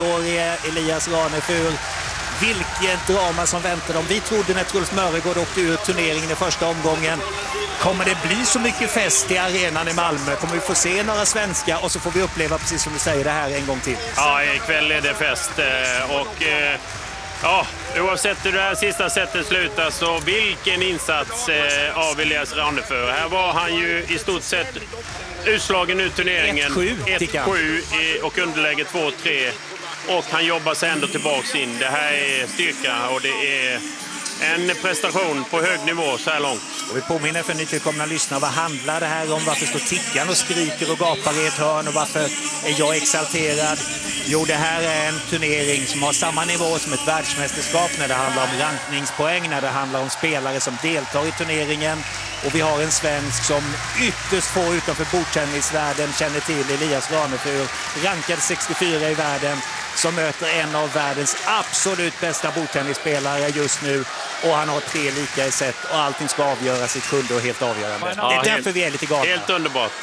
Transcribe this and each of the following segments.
Elias Ranefur. Vilket drama som väntar dem. Vi trodde när Truls Mörregård åkte ur turneringen i första omgången. Kommer det bli så mycket fest i arenan i Malmö? Kommer vi få se några svenska och så får vi uppleva, precis som du säger, det här en gång till? Ja, ikväll är det fest. Ja, oavsett hur det här sista sättet slutar, så vilken insats av Elias Ranefur. Här var han ju i stort sett utslagen ur turneringen. 1-7 och underläge 2-3. Och han jobbar sig ändå tillbaks in. Det här är styrka och det är en prestation på hög nivå så här långt. Och vi påminner för nytillkomna lyssnare, vad handlar det här om? Varför står tickan och skriker och gapar i ett hörn? Och varför är jag exalterad? Jo, det här är en turnering som har samma nivå som ett världsmästerskap när det handlar om rankningspoäng, när det handlar om spelare som deltar i turneringen. Och vi har en svensk som ytterst få utanför bordtennisvärlden känner till, Elias Ranefur, rankad 64 i världen, som möter en av världens absolut bästa bordtennisspelare just nu. Och han har 3 lika i set och allting ska avgöras i ett sjunde och helt avgörande. Ja, det är därför vi är lite galna. Helt underbart.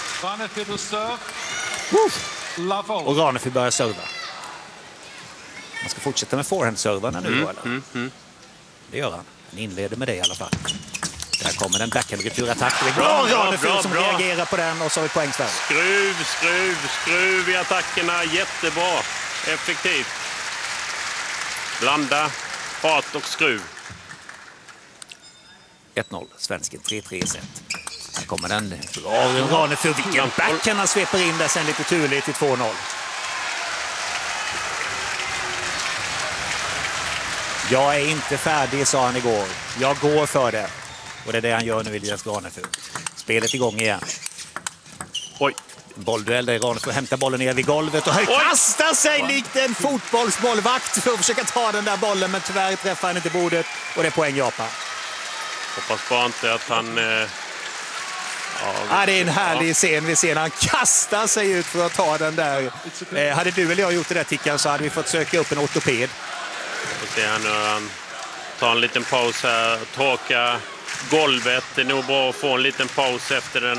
Och Ranefur börjar serva. Man ska fortsätta med forehandservarna nu, eller? Det gör han. Han inleder med det i alla fall. Där kommer den backhand-returattack. Det är bra Ranefur som reagerar på den och så har vi poängsvärde. Skruv i attackerna. Jättebra. Effektivt. Blanda, fart och skruv. 1-0. Svensken 3-3 i set. Här kommer den. Bra Ranefur. Vilken backhand han sveper in där sen lite turligt till 2-0. Jag är inte färdig, sa han igår. Jag går för det. Och det är det han gör nu, Elias Ranefur. Spelet igång igen. Oj. Bollduell där Ranefur hämtar bollen ner vid golvet och han kastar sig likt en fotbollsmålvakt för att försöka ta den där bollen, men tyvärr träffar han inte bordet och det är poäng Japan. Hoppas bara inte att han... det är en härlig scen vi ser när han kastar sig ut för att ta den där. Hade du eller jag gjort det där, Tickan, så hade vi fått söka upp en ortoped. Vi får se här nu, han tar en liten paus här, torkar golvet. Det är nog bra att få en liten paus efter den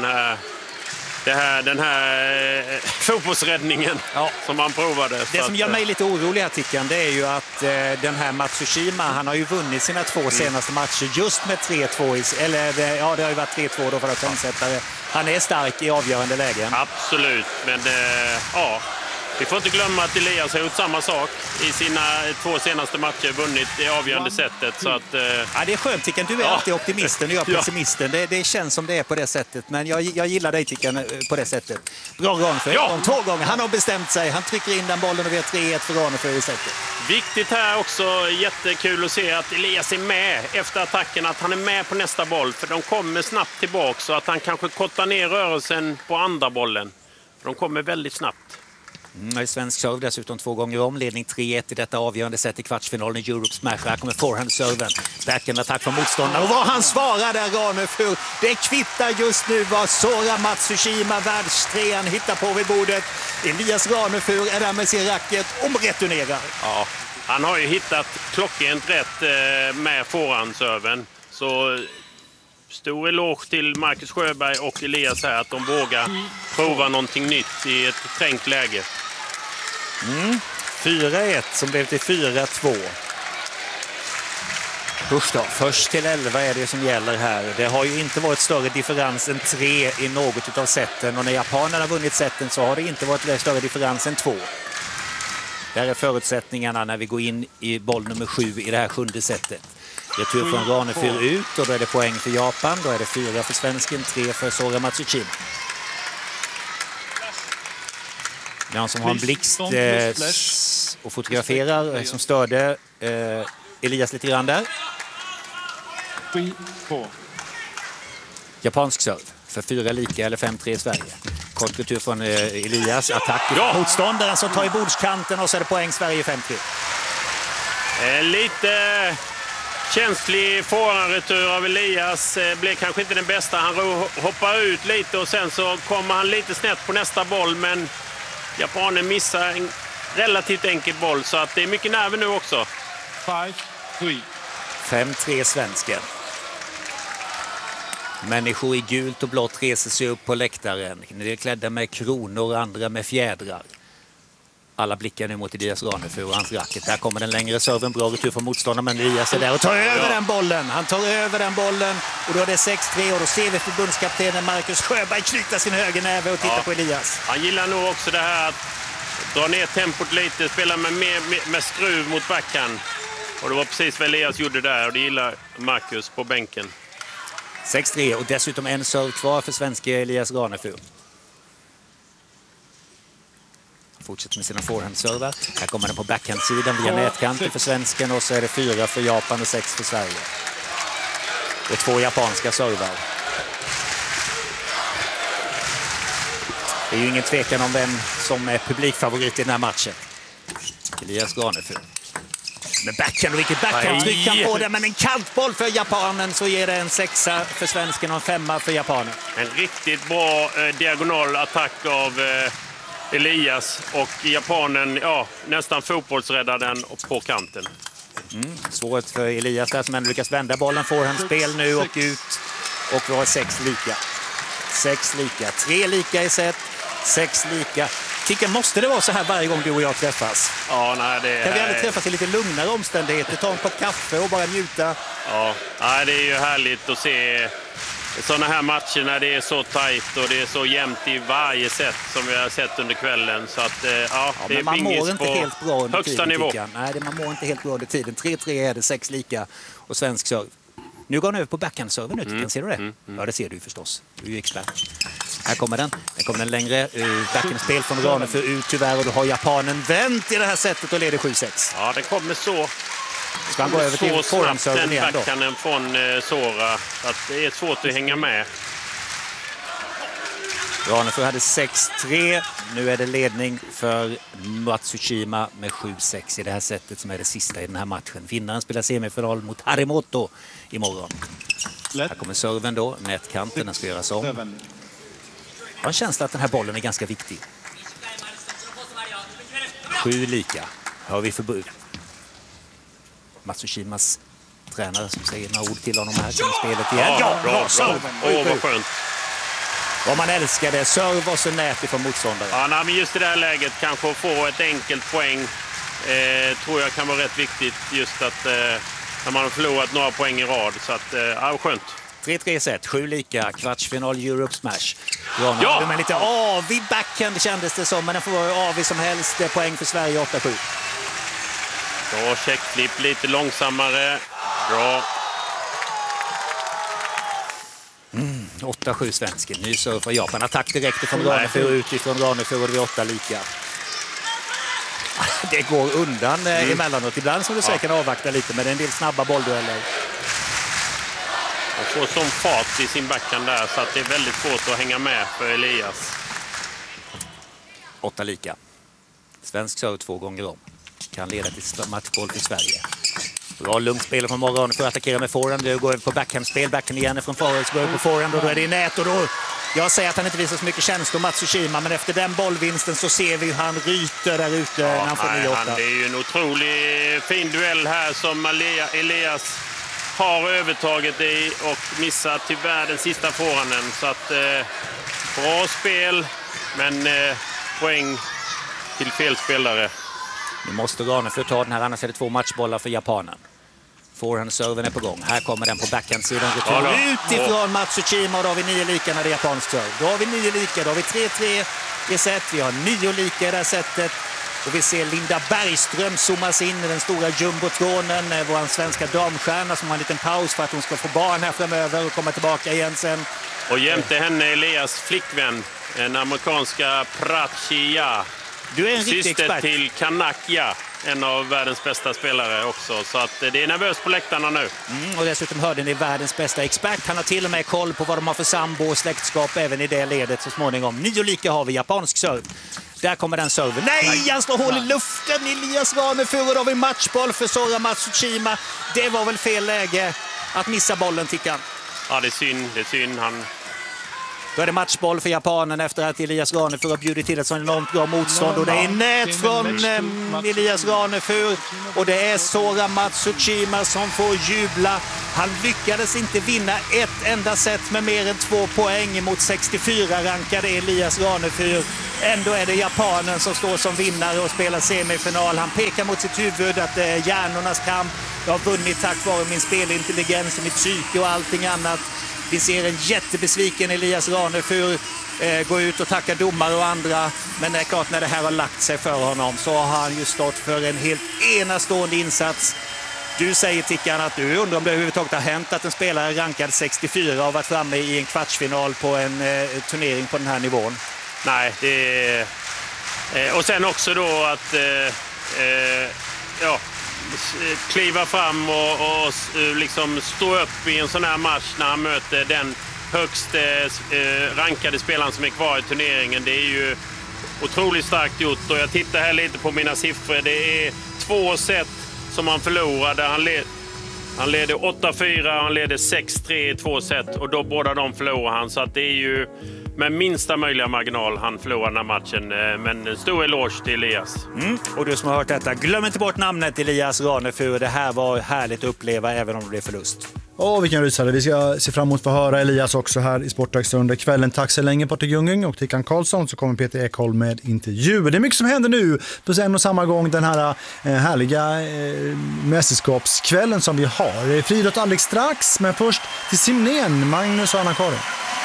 här fotbollsräddningen som han provade. Det som gör mig lite orolig här, Tickan, det är ju att den här Matsushima, han har ju vunnit sina 2 senaste matcher just med 3-2. Det har ju varit 3-2 då för att poängsättare. Han är stark i avgörande lägen. Absolut, men vi får inte glömma att Elias har gjort samma sak i sina 2 senaste matcher, vunnit i avgörande sättet. Så att, det är skönt, Tickan. Du är alltid optimisten och jag är pessimisten. Det känns som det är på det sättet. Men jag gillar dig, Tickan, på det sättet. Bra Ranefur. 2 gånger. Han har bestämt sig. Han trycker in den bollen och vi har 3-1 för Ranefur i sättet. Viktigt här också, jättekul att se att Elias är med efter attacken. Att han är med på nästa boll. För de kommer snabbt tillbaka, så att han kanske kortar ner rörelsen på andra bollen. För de kommer väldigt snabbt. Svensk serve dessutom 2 gånger om. Ledning 3-1 i detta avgörande set i kvartsfinalen i Europe Smash. Här kommer forehand-serven. Backhand-attack från motståndaren. Och vad han svarar där, Ranefur. Det kvittar just nu vad Sora Matsushima, världstrean, hittar på vid bordet. Elias Ranefur är där med sin racket och returnerar. Ja, han har ju hittat klockrent rätt med forehand-serven. Så... Stor eloge till Marcus Sjöberg och Elias här, att de vågar prova någonting nytt i ett trängt läge. 4-1 som blev till 4-2. Usch då, först till 11 är det som gäller här. Det har ju inte varit större differens än 3 i något av sätten. Och när japanerna har vunnit sätten så har det inte varit större differens än 2. Där är förutsättningarna när vi går in i boll nummer 7 i det här 7:e sättet. Retur från Ranefur ut och då är det poäng för Japan. Då är det 4 för svensken, 3 för Sora Matsushima. Den som har en blixt och fotograferar som störde Elias lite grann där. Japansk serve för 4 lika eller 5-3 i Sverige. Kort retur från Elias, attack motståndaren som tar i bordskanten och så är det poäng Sverige 5-3. Lite känslig forehandretur av Elias, blev kanske inte den bästa. Han hoppar ut lite och sen så kommer han lite snett på nästa boll, men japanen missar en relativt enkel boll, så att det är mycket nerver nu också. 5-3 svensken. Människor i gult och blått reser sig upp på läktaren. De är klädda med kronor och andra med fjädrar. Alla blickar nu mot Elias Ranefur och hans racket. Där kommer den längre serven, bra retur från motståndaren, men Elias är där och tar över den bollen. Han tar över den bollen och då är det 6-3 och då ser vi förbundskaptenen Marcus Sjöberg knyta sin högernäve och titta på Elias. Han gillar nog också det här att dra ner tempot lite, spela med skruv mot backhand. Och det var precis vad Elias gjorde där och det gillar Marcus på bänken. 6-3 och dessutom en serve kvar för svenska Elias Ranefur. Fortsätter med sina forehandserver. Här kommer den på backhandsidan via nätkanten för svensken och så är det 4 för Japan och 6 för Sverige. Det är 2 japanska server. Det är ju ingen tvekan om vem som är publikfavorit i den här matchen. Elias Ranefur. Med backhand och vilket backhandtryck han får det, men en kantboll för japanen så ger det en 6 för svensken och en 5 för japanen. En riktigt bra diagonal attack av Elias och japanen, nästan fotbollsräddar den på kanten. Svårt för Elias där som ändå lyckas vända bollen, får han spel nu och ut och vi har 6 lika. 6 lika, 3 lika i set, 6 lika. Tycker måste det vara så här varje gång du och jag träffas? Ja, nej, det kan vi aldrig träffas i lite lugnare omständigheter, ta en kopp kaffe och bara njuta? Ja, nej, det är ju härligt att se sådana här matcher när det är så tajt och det är så jämnt i varje set som vi har sett under kvällen. Så att, det är man mår inte helt bra under högsta tiden, nivå. Nej, man mår inte helt bra under tiden. 3-3 är det, 6 lika och svensk serve. Nu går han över på backhandserven nu, ser du det? Ja, det ser du förstås. Du är ju expert. Här kommer den. Den kommer den längre. Backhandspel från Ranefur ut tyvärr och då har japanen vänt i det här sättet och leder 7-6. Ja, det kommer så. Ska han gå över till forehandserven igen då? Backhanden från Sora. Att det är svårt att hänga med. Ranefur hade 6-3. Nu är det ledning för Matsushima med 7-6 i det här sättet som är det sista i den här matchen. Vinnaren spelar semifinal mot Harimoto imorgon. Här kommer serven då. Nätkanten, den ska göras om. Jag har en känsla att den här bollen är ganska viktig. 7 lika. Har vi förbud. Matsushimas tränare som säger några ord till honom här. Kan spelet igen. Ja, bra. Vad skönt. Vad man älskar det, serve och så nät ifrån motståndare. Ja, men just i det här läget kanske få ett enkelt poäng tror jag kan vara rätt viktigt just att när man har förlorat några poäng i rad. Så att, skönt. 3-3 set, 7 lika, kvartsfinal Europe Smash. Ja! Men lite avig backhand kändes det som, men den får vara avig som helst. Poäng för Sverige 8-7. Bra checkflip, lite långsammare. Bra. 8-7 svensken. Ny serve för Japan. Attack direkt från Ranefur utifrån Ranefur och det blir 8 lika. Det går undan emellanåt. Ibland som du säger kan avvakta lite, men det är en del snabba bolldueller. Och får som fart i sin backhand där så att det är väldigt svårt att hänga med för Elias. 8 lika. Svensk serve 2 gånger om. Kan leda till matchboll för Sverige. Bra lugnt spel från morgon för att attackera med forehand. Nu går över på backhandspel. Backhand igen från Forexburg på forehand och då är det i nät. Och då, jag säger att han inte visar så mycket känslor, Matsushima, men efter den bollvinsten så ser vi hur han ryter där ute när han får 9-8. Det är ju en otroligt fin duell här som Elias har övertaget i och missar tyvärr den sista forehanden. Så att bra spel, men poäng till fel spelare. Nu måste Ranefur ta den här, annars är det 2 matchbollar för japanen. Forehandserven är på gång. Här kommer den på backhandsidan. Utifrån Matsushima och då har vi 9 lika när det är japansk serve. Då har vi 9 lika, då har vi 3-3 i set. Vi har 9 lika i det här sättet. Och vi ser Linda Bergström zoomas in i den stora jumbotronen. Vår svenska damstjärna som har en liten paus för att hon ska få barn här framöver och komma tillbaka igen sen. Och jämte henne Elias flickvän, en amerikanska Prachia. Du är en riktig expert. Syster till Kanakya, en av världens bästa spelare också. Så att det är nervöst på läktarna nu. Och dessutom hörde ni världens bästa expert. Han har till och med koll på vad de har för sambo och släktskap även i det ledet så småningom. 9 lika har vi, japansk serve. Där kommer den serven. Nej, han slår hål i luften. Elias Ranefur och då har vi matchboll för Sora Matsushima. Det var väl fel läge att missa bollen, tycker han. Ja, det är synd. Han Då är det matchboll för japanen efter att Elias Ranefur har bjudit till ett sådant enormt bra motstånd. Och det är nät från Elias Ranefur. Och det är Sora Matsushima som får jubla. Han lyckades inte vinna ett enda set med mer än 2 poäng mot 64-rankade Elias Ranefur. Ändå är det japanen som står som vinnare och spelar semifinal. Han pekar mot sitt huvud att det är hjärnornas kamp. Jag har vunnit tack vare min spelintelligens och mitt psyke och allting annat. Vi ser en jättebesviken Elias Ranefur gå ut och tacka domare och andra. Men det är klart, när det här har lagt sig för honom så har han ju stått för en helt enastående insats. Du säger, Tickan, att du undrar om det överhuvudtaget har hänt att en spelare rankad 64 har varit framme i en kvartsfinal på en turnering på den här nivån. Nej, det är... Och sen också då att kliva fram och liksom stå upp i en sån här match när han möter den högst rankade spelaren som är kvar i turneringen. Det är ju otroligt starkt gjort, och jag tittar här lite på mina siffror. Det är 2 set som han förlorade. Han leder 8-4, han leder 6-3 i 2 set, och då båda de förlorar han. Så att det är ju med minsta möjliga marginal han förlorar den här matchen. Men stor eloge till Elias. Och du som har hört detta, glöm inte bort namnet Elias Ranefur. Det här var härligt att uppleva även om det blev förlust. Vilken rysare. Vi ska se fram emot att få höra Elias också här i Sportextra under kvällen. Tack så länge, Patrik Ljunggren och Tickan Karlsson. Så kommer Peter Ekholm med intervjuer. Det är mycket som händer nu på en och samma gång den här härliga mästerskapskvällen som vi har. Friidrott alldeles strax, men först till simningen, Magnus och Anna-Karin.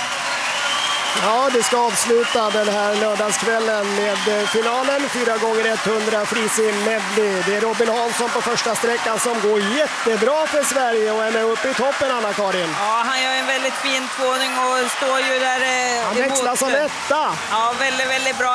Ja, det ska avsluta den här lördagskvällen med finalen 4x100 frisim medley. Det är Robin Hansson på första sträckan som går jättebra för Sverige och är med uppe i toppen, Anna-Karin. Ja, han gör en väldigt fin tvåning och står ju där han växlar som etta. Ja, väldigt, väldigt bra.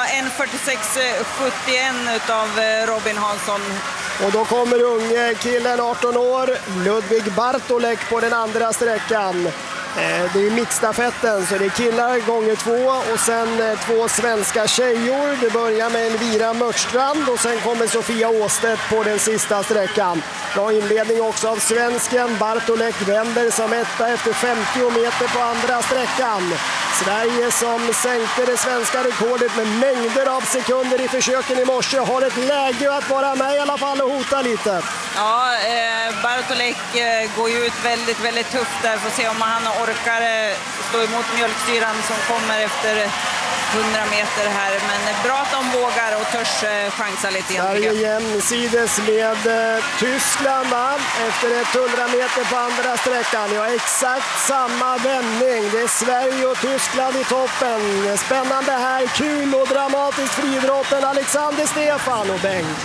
1:46,71 utav Robin Hansson. Och då kommer unge killen, 18 år, Ludvig Bartolek på den andra sträckan. Det är mixstafetten, så det är killar gånger 2 och sen 2 svenska tjejor. Det börjar med Elvira Mörtstrand och sen kommer Sofia Åstedt på den sista sträckan. Bra inledning också av svensken. Bartolek vänder som etta efter 50 meter på andra sträckan. Sverige som sänkte det svenska rekordet med mängder av sekunder i försöken i morse har ett läge att vara med i alla fall och hota lite. Ja, Bartolek går ju ut väldigt, väldigt tufft där. Får se om han orkar stå emot mjölksyran som kommer efter 100 meter här. Men bra att de vågar och törs chansa lite grann. Sverige jämsides med Tyskland efter 100 meter på andra sträckan. Ja, exakt samma vändning. Det är Sverige och Tyskland i toppen. Spännande här, kul och dramatiskt friidrotten. Alexander, Stefan och Bengt.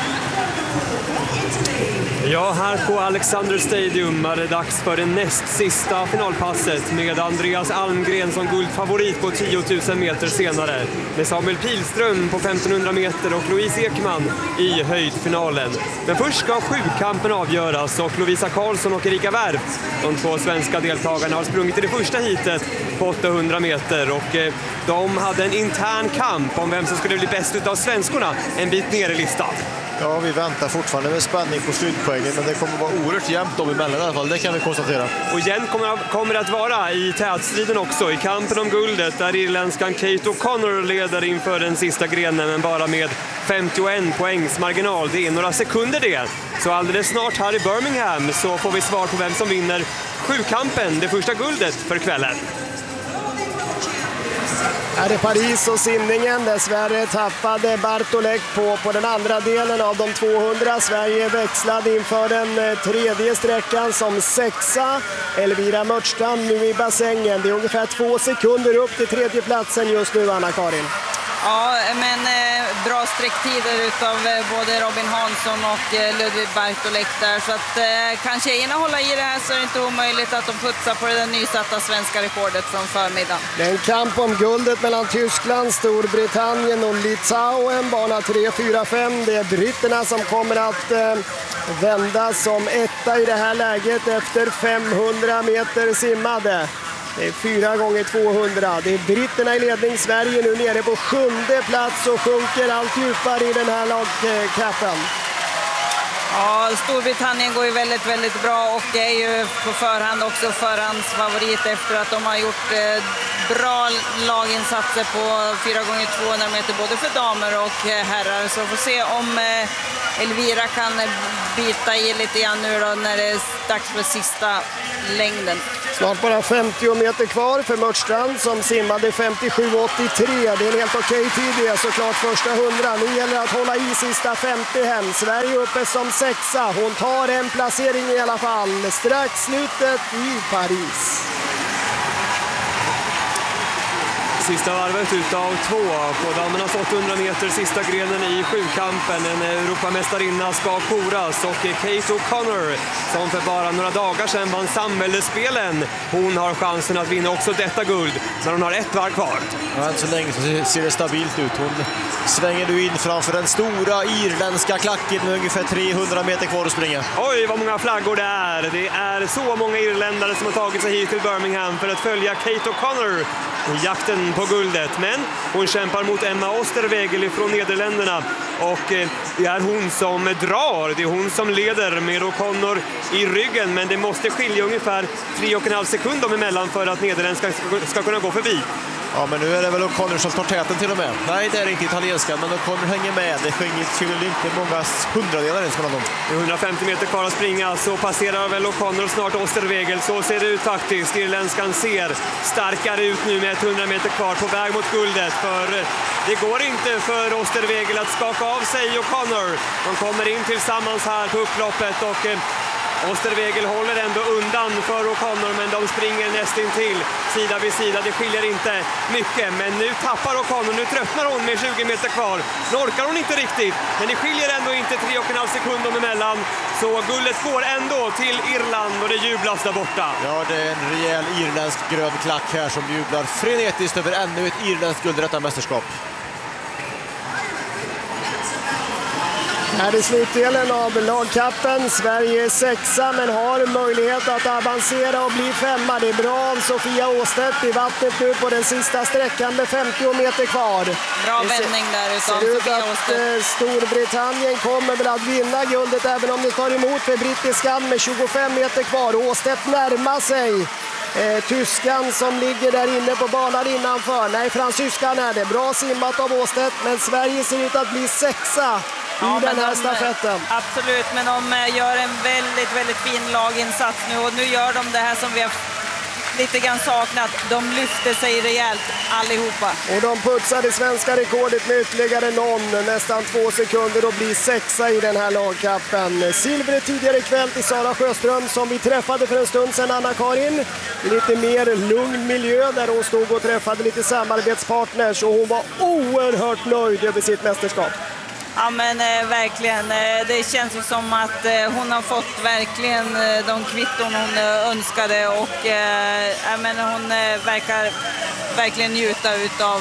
Ja, här på Alexander Stadium är det dags för det näst sista finalpasset med Andreas Almgren som guldfavorit på 10 000 meter senare. Med Samuel Pilström på 1500 meter och Louise Ekman i höjdfinalen. Men först ska sjukampen avgöras och Lovisa Karlsson och Erika Wärf, de 2 svenska deltagarna, har sprungit i det första heatet på 800 meter. Och de hade en intern kamp om vem som skulle bli bäst utav svenskorna en bit ner i listan. Ja, vi väntar fortfarande med spänning på slutpoängen, men det kommer vara oerhört jämnt dem emellan i alla fall, det kan vi konstatera. Och igen kommer det att vara i tätstriden också, i kampen om guldet, där irländskan Kate O'Connor leder inför den sista grenen, men bara med 51 poängs marginal. Det är några sekunder det. Så alldeles snart här i Birmingham så får vi svar på vem som vinner sjukampen, det första guldet för kvällen. Är det Paris och simningen. Dessvärre tappade Bartolek på den andra delen av de 200. Sverige växlade inför den tredje sträckan som 6:a. Elvira Mörtstrand nu i bassängen. Det är ungefär 2 sekunder upp till tredje platsen just nu, Anna-Karin. Ja, men bra sträcktider utav både Robin Hansson och Ludvig Bartolek där. Så att kan tjejerna hålla i det här så är det inte omöjligt att de putsar på det nysatta svenska rekordet från förmiddagen. Det är en kamp om guldet mellan Tyskland, Storbritannien och Litauen. Bana 3, 4, 5. Det är britterna som kommer att vända som etta i det här läget efter 500 meter simmade. Det är 4x200. Det är britterna i ledning. Sverige nu nere på 7:e plats och sjunker allt djupare i den här lagkappen. Ja, Storbritannien går ju väldigt, väldigt bra och är ju på förhand också förhandsfavorit efter att de har gjort bra laginsatser på 4x200 meter både för damer och herrar. Så får se om Elvira kan bita i lite grann nu då när det är dags för sista längden. Snart bara 50 meter kvar för Mörtstrand som simmade 57,83. Det är en helt okej tid det, såklart första 100. Nu gäller det att hålla i sista 50 hem. Sverige uppe som sexa. Hon tar en placering i alla fall. Strax slutet i Paris. Sista varvet utav 2 på damernas 800 meter, sista grenen i sjukampen. En Europamästarinna ska koras och Kate O'Connor som för bara några dagar sedan vann samhällsspelen. Hon har chansen att vinna också detta guld när hon har ett varv kvar. Ja, än så länge så ser det stabilt ut. Hon svänger nu in framför den stora irländska klacken med ungefär 300 meter kvar att springa. Oj, vad många flaggor det är. Det är så många irländare som har tagit sig hit till Birmingham för att följa Kate O'Connor i jakten på guldet. Men hon kämpar mot Emma Osterwegel från Nederländerna och det är hon som drar. Det är hon som leder med O'Connor i ryggen, men det måste skilja ungefär 3,5 sekunder dem emellan för att Nederländerna ska kunna gå förbi. Ja, men nu är det väl O'Connor som tar täten till och med. Nej, det är inte italienska, men O'Connor hänger med. Det skiljer inte många hundradelar ens mellan dem. Det är 150 meter kvar att springa, så passerar väl O'Connor snart Osterwegel. Så ser det ut faktiskt. Irländskan ser starkare ut nu med 100 meter kvar på väg mot guldet. För det går inte för Osterwegel att skaka av sig O'Connor. De kommer in tillsammans här på upploppet och Osterwegel håller ändå undan för O'Connor, men de springer nästintill sida vid sida. Det skiljer inte mycket, men nu tappar O'Connor. Nu tröttnar hon med 20 meter kvar. Nu orkar hon inte riktigt, men det skiljer ändå inte 3,5 sekunder emellan. Så guldet går ändå till Irland och det jublas där borta. Ja, det är en rejäl irländsk grön klack här som jublar frenetiskt över ännu ett irländskt guld i detta mästerskap. Här är slutdelen av lagkappen. Sverige är sexa men har möjlighet att avancera och bli femma. Det är bra av Sofia Åstedt i vattnet nu på den sista sträckan med 50 meter kvar. Bra vändning där utav Sofia Åstedt. Storbritannien kommer väl att vinna guldet även om det tar emot för brittiskan med 25 meter kvar. Åstedt närmar sig tyskan som ligger där inne på banan innanför. Nej, fransyskan är det. Bra simmat av Åstedt, men Sverige ser ut att bli sexa i den här stafetten. Absolut, men de gör en väldigt, väldigt fin laginsats nu. Och nu gör de det här som vi har lite grann saknat. De lyfter sig rejält allihopa. Och de putsar det svenska rekordet med ytterligare nästan 2 sekunder och blir sexa i den här lagkappen. Silvret tidigare kväll till Sara Sjöström som vi träffade för en stund sedan, Anna-Karin. Lite mer lugn miljö där hon stod och träffade lite samarbetspartners och hon var oerhört nöjd över sitt mästerskap. Ja, men verkligen. Det känns ju som att hon har fått verkligen de kvitton hon önskade och men hon verkar verkligen njuta utav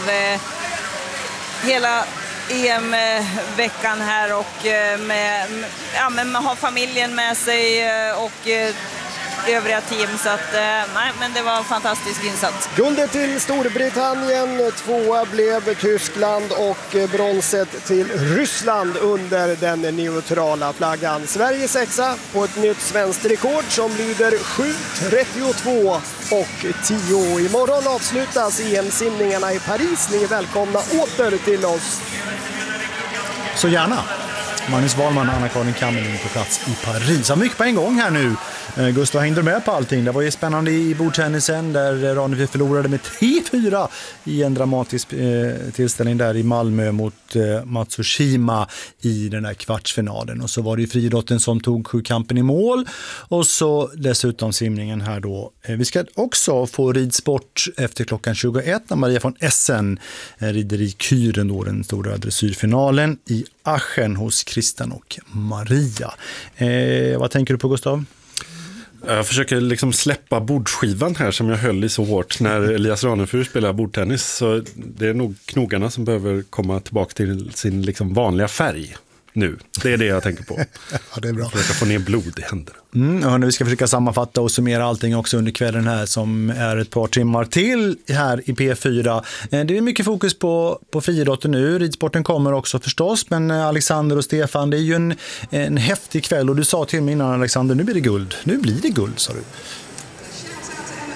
hela EM-veckan här och med ha familjen med sig och övriga team, så att men det var en fantastisk insats. Guldet till Storbritannien, 2 blev Tyskland och bronset till Ryssland under den neutrala flaggan. Sverige 6 på ett nytt svenskt rekord som lyder 7:32 och 10. Imorgon avslutas EM-simningarna i Paris. Ni är välkomna åter till oss. Så gärna. Magnus Wahlman och Anna-Karin Kammerlin på plats i Paris. Så mycket på en gång här nu. Gustav hängde med på allting. Det var ju spännande i bordtennisen där Ronneby förlorade med 3-4 i en dramatisk tillställning där i Malmö mot Matsushima i den här kvartsfinalen. Och så var det ju friidrotten som tog sjukampen i mål och så dessutom simningen här då. Vi ska också få ridsport efter klockan 21 när Maria von Essen rider i Kyren då, den stora dressyrfinalen i Aachen hos Christian och Maria. Vad tänker du på, Gustav? Jag försöker liksom släppa bordskivan här som jag höll i så hårt när Elias Ranefur spelar bordtennis, så det är nog knogarna som behöver komma tillbaka till sin liksom vanliga färg nu. Det är det jag tänker på. Ja, det är bra. Försöka få ner blod i händerna. Vi ska försöka sammanfatta och summera allting också under kvällen här som är ett par timmar till här i P4. Det är mycket fokus på friidrotten nu. Ridsporten kommer också förstås, men Alexander och Stefan, det är ju en häftig kväll och du sa till mig innan, Alexander, nu blir det guld. Nu blir det guld, sa du.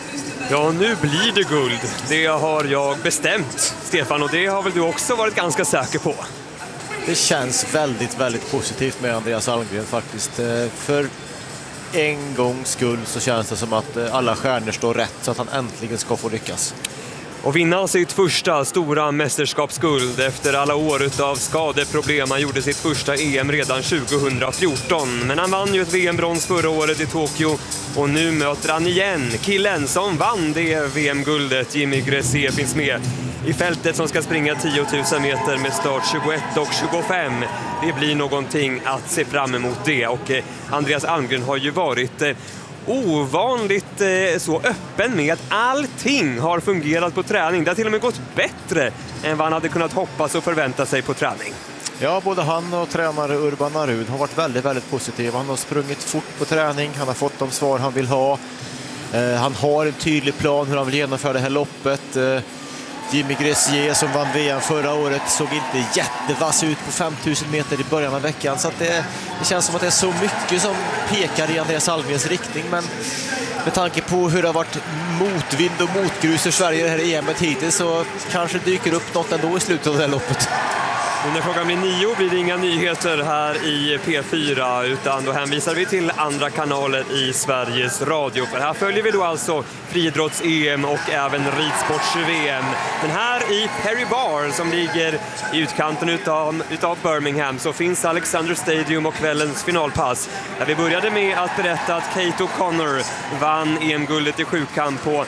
Ja, nu blir det guld. Det har jag bestämt, Stefan, och det har väl du också varit ganska säker på? Det känns väldigt, väldigt positivt med Andreas Almgren faktiskt. För en gångs skull så känns det som att alla stjärnor står rätt så att han äntligen ska få lyckas. Och vinna sitt första stora mästerskapsguld efter alla år av skadeproblem. Han gjorde sitt första EM redan 2014. Men han vann ju ett VM-brons förra året i Tokyo. Och nu möter han igen killen som vann det VM-guldet. Jimmy Gressier finns med i fältet som ska springa 10 000 meter med start 21 och 25. Det blir någonting att se fram emot det. Och Andreas Almgren har ju varit ovanligt så öppen med att allting har fungerat på träning. Det har till och med gått bättre än vad han hade kunnat hoppas och förvänta sig på träning. Ja, både han och tränare Urban Arud har varit väldigt, väldigt positiva. Han har sprungit fort på träning, han har fått de svar han vill ha. Han har en tydlig plan hur han vill genomföra det här loppet. Jimmy Gressier som vann VM förra året såg inte jättevass ut på 5000 meter i början av veckan. Så att det känns som att det är så mycket som pekar i Andreas Almgrens riktning. Men med tanke på hur det har varit motvind och motgrus i Sverige det här EMet hittills så kanske dyker upp något ändå i slutet av det här loppet. Och när klockan blir 9 blir det inga nyheter här i P4 utan då hänvisar vi till andra kanaler i Sveriges Radio. För här följer vi då alltså friidrotts-EM och även ridsports-VM. Men här i Perry Barr som ligger i utkanten utav Birmingham så finns Alexander Stadium och kvällens finalpass. Där vi började med att berätta att Kate O'Connor vann EM-guldet i sjukamp på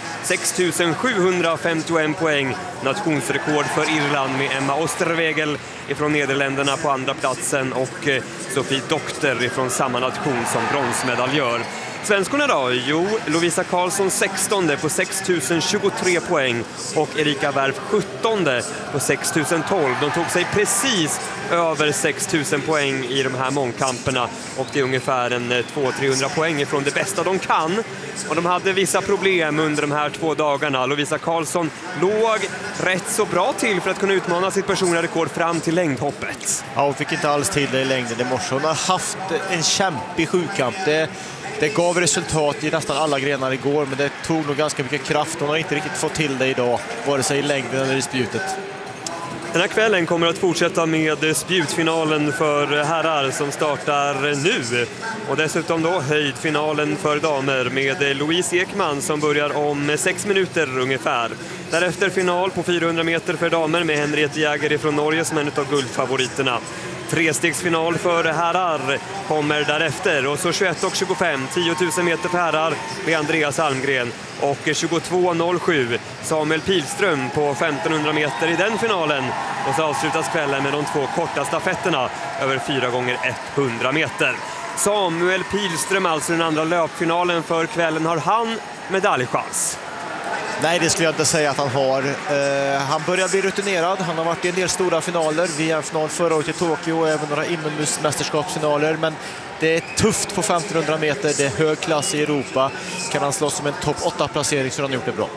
6751 poäng. Nationsrekord för Irland med Emma Osterwegel ifrån Nederländerna på andra platsen och Sofie Doktor ifrån samma nation som bronsmedaljör. Svenskorna då? Jo, Lovisa Karlsson 16 på 6023 poäng och Erika Wärf 17 på 6012. De tog sig precis över 6000 poäng i de här mångkamperna och det är ungefär en 200-300 poäng ifrån det bästa de kan. Och de hade vissa problem under de här 2 dagarna. Lovisa Karlsson låg rätt så bra till för att kunna utmana sitt personliga rekord fram till längdhoppet. Ja, hon fick inte alls till det i längden i morse. Hon har haft en kämpig sjukamp. Det gav resultat i nästan alla grenar igår, men det tog nog ganska mycket kraft. Hon har inte riktigt fått till det idag, vare sig i längden eller i spjutet. Den här kvällen kommer att fortsätta med spjutfinalen för herrar som startar nu. Och dessutom då höjdfinalen för damer med Louise Ekman som börjar om 6 minuter ungefär. Därefter final på 400 meter för damer med Henriette Jäger från Norge som en av guldfavoriterna. 3-stegsfinal för herrar kommer därefter och så 21 och 25, 10 000 meter för herrar med Andreas Almgren och 22.07 Samuel Pilström på 1500 meter i den finalen och så avslutas kvällen med de 2 korta stafetterna över 4 gånger 100 meter. Samuel Pilström, alltså den andra löpfinalen för kvällen, har han medaljchans? Nej, det skulle jag inte säga att han har. Han börjar bli rutinerad. Han har varit i en del stora finaler. VM-final förra året i Tokyo och även några inomhusmästerskapsfinaler. Men det är tufft på 1500 meter. Det är hög klass i Europa. Kan han slåss som en topp 8-placering så har han gjort det bra.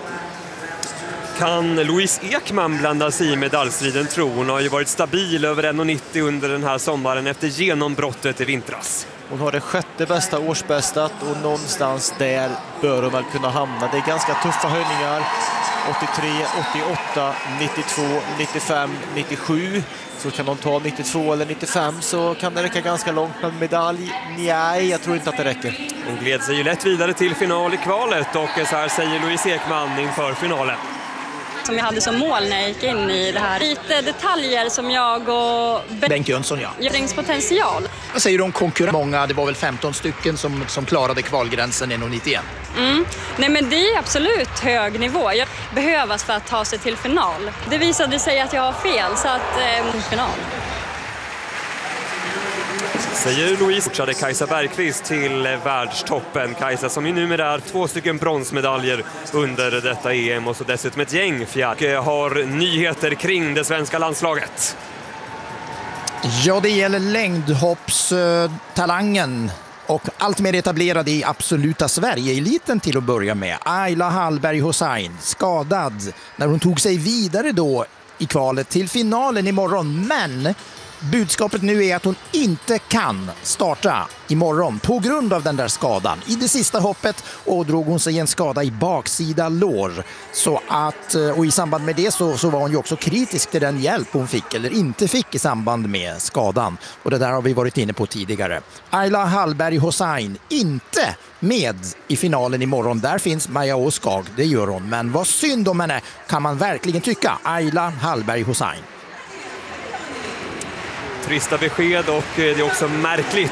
Kan Louise Ekman blanda sig i medaljstriden, tror hon? Har ju varit stabil över 1,90 under den här sommaren efter genombrottet i vintras. Hon har det 6:e bästa årsbästat och någonstans där bör hon väl kunna hamna. Det är ganska tuffa höjningar. 83, 88, 92, 95, 97. Så kan de ta 92 eller 95 så kan det räcka ganska långt med medalj. Nej, jag tror inte att det räcker. Hon gled sig ju lätt vidare till final i kvalet och så här säger Louise Ekman inför finalen. Som jag hade som mål när jag gick in i det här. Lite detaljer som jag och Bengt Jönsson, ja. Potential. Vad säger du om konkurrens? Många, det var väl 15 stycken som klarade kvalgränsen 1,91. Nej, men det är absolut hög nivå. Jag behövs för att ta sig till final. Det visade sig att jag har fel, så att final. Säger Louise. Fortsatte Kajsa Bergqvist till världstoppen. Kajsa som ju numera är 2 stycken bronsmedaljer under detta EM och så dessutom ett gäng fjärr. Har nyheter kring det svenska landslaget. Ja, det gäller längdhoppstalangen och allt mer etablerad i absoluta Sverige-eliten till att börja med. Ayla Hallberg Hossein skadad när hon tog sig vidare då i kvalet till finalen imorgon, men budskapet nu är att hon inte kan starta imorgon på grund av den där skadan. I det sista hoppet ådrog hon sig en skada i baksida lår. Så att, och i samband med det så var hon ju också kritisk till den hjälp hon fick eller inte fick i samband med skadan. Och det där har vi varit inne på tidigare. Ayla Hallberg Hossein inte med i finalen imorgon. Där finns Maja Åskag, det gör hon. Men vad synd om henne kan man verkligen tycka. Ayla Hallberg Hossein. Trista besked och det är också märkligt